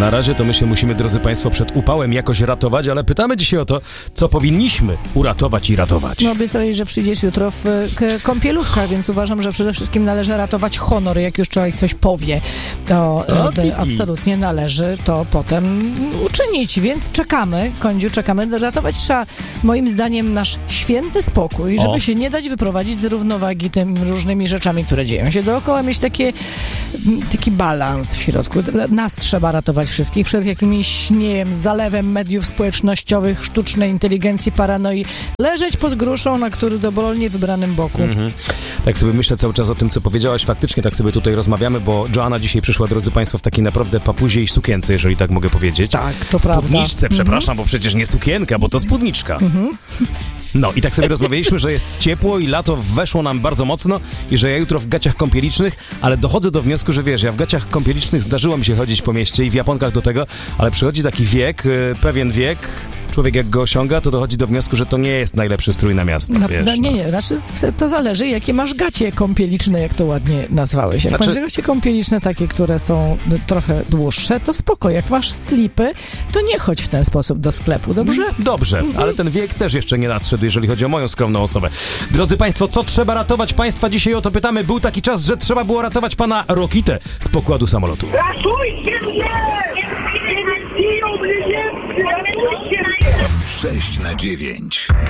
Na razie to my się musimy, drodzy Państwo, przed upałem jakoś ratować, ale pytamy dzisiaj o to, co powinniśmy uratować i ratować. No obiecałeś, że przyjdziesz jutro w kąpielówkach, więc uważam, że przede wszystkim należy ratować honor. Jak już człowiek coś powie, to absolutnie należy to potem uczynić, więc czekamy, Kądziu, czekamy. Ratować trzeba, moim zdaniem, nasz święty spokój, żeby się nie dać wyprowadzić z równowagi tym różnymi rzeczami, które dzieją się dookoła, mieć taki balans w środku. Nas trzeba ratować wszystkich przed jakimś, nie wiem, zalewem mediów społecznościowych, sztucznej inteligencji, paranoi. Leżeć pod gruszą, na który dobrowolnie wybranym boku. Tak sobie myślę cały czas o tym, co powiedziałaś. Faktycznie tak sobie tutaj rozmawiamy, bo Joanna dzisiaj przyszła, drodzy Państwo, w takiej naprawdę papuzie i sukience, jeżeli tak mogę powiedzieć. Tak, to prawda. Spódniczce, przepraszam, bo przecież nie sukienka, bo to spódniczka. No i tak sobie rozmawialiśmy, że jest ciepło i lato weszło nam bardzo mocno i że ja jutro w gaciach kąpielicznych, ale dochodzę do wniosku, że wiesz, ja w gaciach kąpielicznych zdarzyło mi się chodzić po mieście i w japonkach do tego, ale przychodzi taki wiek, pewien wiek, człowiek jak go osiąga, to dochodzi do wniosku, że to nie jest najlepszy strój na miasto. Nie, znaczy to zależy, jakie masz gacie kąpieliczne, jak to ładnie nazwałeś. Jak masz gacie kąpieliczne takie, które są trochę dłuższe, to spoko. Jak masz slipy, to nie chodź w ten sposób do sklepu, dobrze? Dobrze, ale ten wiek też jeszcze nie nadszedł, jeżeli chodzi o moją skromną osobę. Drodzy Państwo, co trzeba ratować? Państwa dzisiaj o to pytamy. Był taki czas, że trzeba było ratować pana Rokitę z pokładu samolotu. Ratujcie mnie! Nie biją mnie Niemcy! Ratujcie mnie! 6 na 9.